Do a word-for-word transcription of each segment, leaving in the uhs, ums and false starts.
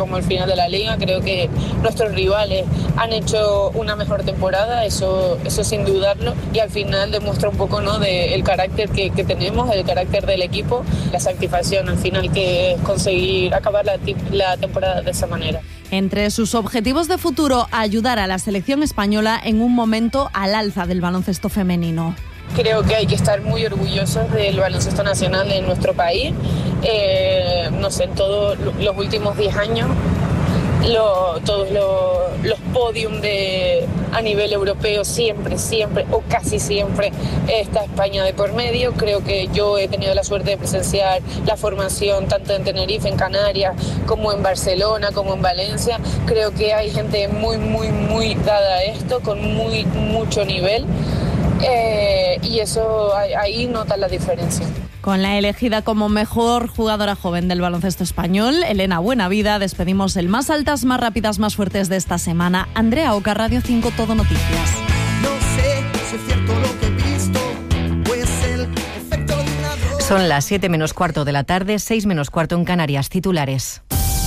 como el final de la Liga. Creo que nuestros rivales han hecho una mejor temporada, eso, eso sin dudarlo, y al final demuestra un poco, ¿no?, del carácter que, que tenemos, el carácter del equipo, la satisfacción al final que es conseguir acabar la, la temporada de esa manera. Entre sus objetivos de futuro, ayudar a la selección española en un momento al alza del baloncesto femenino. Creo que hay que estar muy orgullosos del baloncesto nacional en nuestro país. Eh, no sé, en todos los últimos diez años, lo, todos los, los podiums de, a nivel europeo siempre, siempre o casi siempre está España de por medio. Creo que yo he tenido la suerte de presenciar la formación tanto en Tenerife, en Canarias, como en Barcelona, como en Valencia. Creo que hay gente muy, muy, muy dada a esto, con muy, mucho nivel. Eh, y eso ahí notan la diferencia. Con la elegida como mejor jugadora joven del baloncesto español, Elena Buenavida, despedimos el Más Altas, Más Rápidas, Más Fuertes de esta semana. Andrea Oca, Radio cinco, Todo Noticias. No sé si es cierto lo que he visto, pues el efecto de una droga. Son las siete menos cuarto de la tarde, seis menos cuarto en Canarias. Titulares.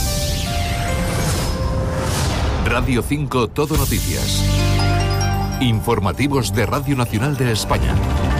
Radio cinco, Todo Noticias. Informativos de Radio Nacional de España.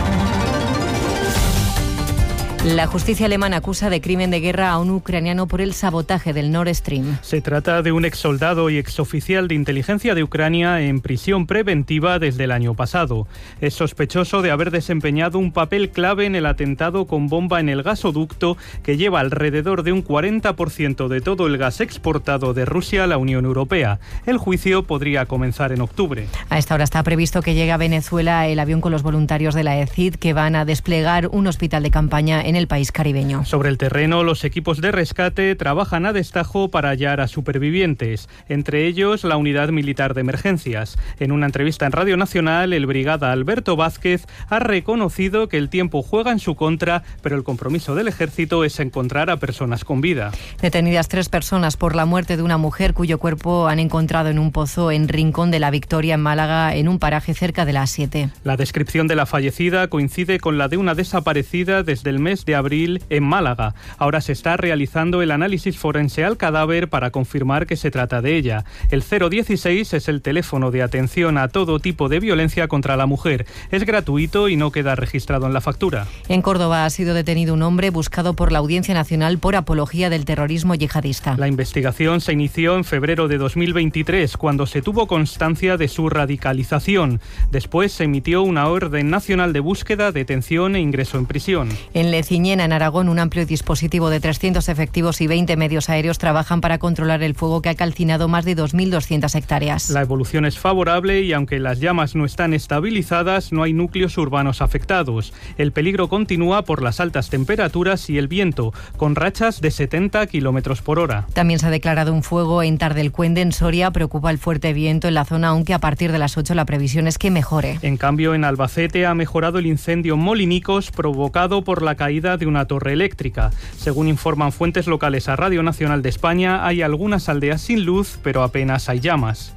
La justicia alemana acusa de crimen de guerra a un ucraniano por el sabotaje del Nord Stream. Se trata de un exsoldado y exoficial de inteligencia de Ucrania en prisión preventiva desde el año pasado. Es sospechoso de haber desempeñado un papel clave en el atentado con bomba en el gasoducto que lleva alrededor de un cuarenta por ciento de todo el gas exportado de Rusia a la Unión Europea. El juicio podría comenzar en octubre. A esta hora está previsto que llegue a Venezuela el avión con los voluntarios de la E C I D que van a desplegar un hospital de campaña en el país caribeño. Sobre el terreno, los equipos de rescate trabajan a destajo para hallar a supervivientes, entre ellos la Unidad Militar de Emergencias. En una entrevista en Radio Nacional, el brigada Alberto Vázquez ha reconocido que el tiempo juega en su contra, pero el compromiso del ejército es encontrar a personas con vida. Detenidas tres personas por la muerte de una mujer cuyo cuerpo han encontrado en un pozo en Rincón de la Victoria, en Málaga, en un paraje cerca de las siete. La descripción de la fallecida coincide con la de una desaparecida desde el mes de abril en Málaga. Ahora se está realizando el análisis forense al cadáver para confirmar que se trata de ella. El cero dieciséis es el teléfono de atención a todo tipo de violencia contra la mujer. Es gratuito y no queda registrado en la factura. En Córdoba ha sido detenido un hombre buscado por la Audiencia Nacional por apología del terrorismo yihadista. La investigación se inició en febrero de dos mil veintitrés, cuando se tuvo constancia de su radicalización. Después se emitió una orden nacional de búsqueda, detención e ingreso en prisión. En Leciñena, en Aragón, un amplio dispositivo de trescientos efectivos y veinte medios aéreos trabajan para controlar el fuego que ha calcinado más de dos mil doscientas hectáreas. La evolución es favorable y aunque las llamas no están estabilizadas, no hay núcleos urbanos afectados. El peligro continúa por las altas temperaturas y el viento, con rachas de setenta kilómetros por hora. También se ha declarado un fuego en Tardelcuende, en Soria. Preocupa el fuerte viento en la zona, aunque a partir de las ocho la previsión es que mejore. En cambio, en Albacete ha mejorado el incendio Molinicos provocado por la caída de una torre eléctrica. Según informan fuentes locales a Radio Nacional de España, hay algunas aldeas sin luz, pero apenas hay llamas.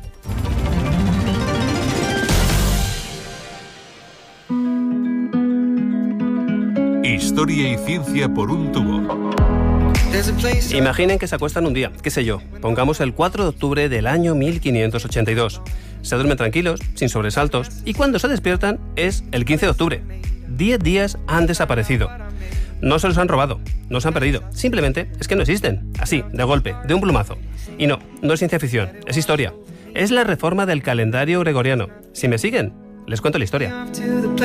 Historia y ciencia por un tubo. Imaginen que se acuestan un día, qué sé yo, pongamos el cuatro de octubre del año mil quinientos ochenta y dos. Se duermen tranquilos, sin sobresaltos, y cuando se despiertan es el quince de octubre. Diez días han desaparecido. No se los han robado, no se han perdido, simplemente es que no existen, así, de golpe, de un plumazo. Y no, no es ciencia ficción, es historia. Es la reforma del calendario gregoriano. Si me siguen, les cuento la historia.